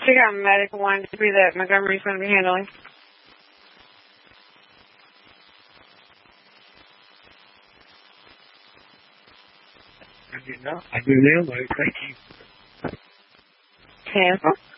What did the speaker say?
She got medical 123 that Montgomery's going to be handling. I do now. I do now, though. Thank you. Tampa.